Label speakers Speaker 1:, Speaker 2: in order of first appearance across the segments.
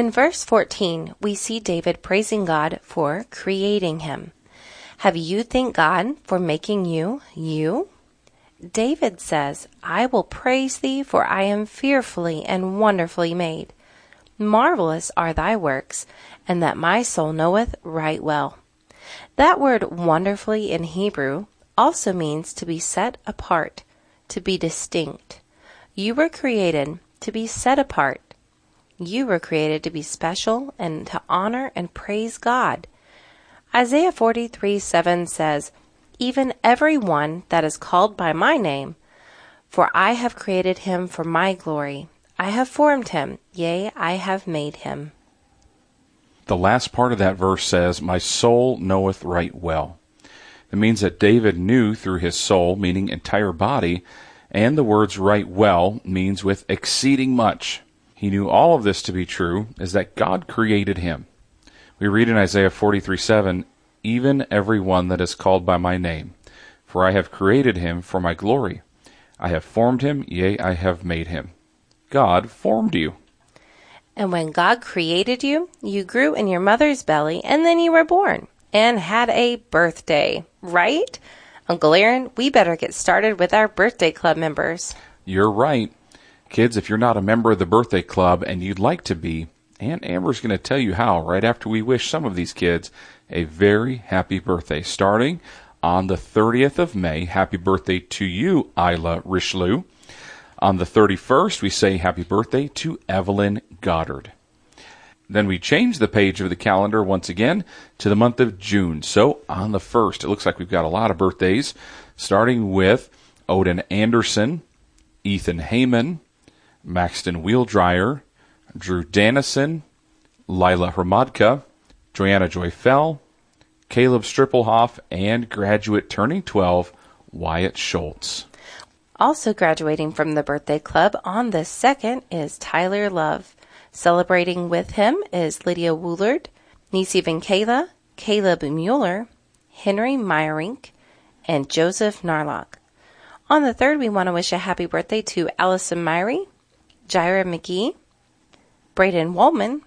Speaker 1: In verse 14, we see David praising God for creating him. Have you thanked God for making you, you? David says, I will praise thee, for I am fearfully and wonderfully made. Marvelous are thy works, and that my soul knoweth right well. That word wonderfully in Hebrew also means to be set apart, to be distinct. You were created to be set apart. You were created to be special and to honor and praise God. Isaiah 43:7 says, Even every one that is called by my name, for I have created him for my glory. I have formed him, yea, I have made him.
Speaker 2: The last part of that verse says, My soul knoweth right well. It means that David knew through his soul, meaning entire body, and the words right well means with exceeding much. He knew all of this to be true, is that God created him. We read in Isaiah 43:7, Even every one that is called by my name, for I have created him for my glory. I have formed him, yea, I have made him. God formed you.
Speaker 1: And when God created you, you grew in your mother's belly, and then you were born and had a birthday, right? Uncle Aaron, we better get started with our birthday club members.
Speaker 2: You're right. Kids, if you're not a member of the birthday club and you'd like to be, Aunt Amber's going to tell you how right after we wish some of these kids a very happy birthday. Starting on the 30th of May, happy birthday to you, Isla Richelieu. On the 31st, we say happy birthday to Evelyn Goddard. Then we change the page of the calendar once again to the month of June. So on the 1st, it looks like we've got a lot of birthdays, starting with Odin Anderson, Ethan Heyman, Maxton Wheeldryer, Drew Dannison, Lila Hermadka, Joanna Joy Fell, Caleb Strippelhoff, and graduate turning 12, Wyatt Schultz.
Speaker 1: Also graduating from the birthday club on the 2nd is Tyler Love. Celebrating with him is Lydia Woolard, Nisi Van Kayla, Caleb Mueller, Henry Meyerink, and Joseph Narlock. On the 3rd, we want to wish a happy birthday to Allison Myrie, Jaira McGee, Braden Waldman,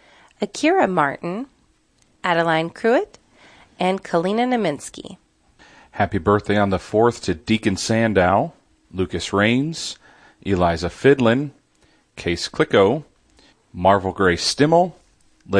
Speaker 1: Akira Martin, Adeline Cruitt, and Kalina Naminsky.
Speaker 2: Happy birthday on the 4th to Deacon Sandow, Lucas Rains, Eliza Fidlin, Case Clicko, Marvel Gray Stimmel,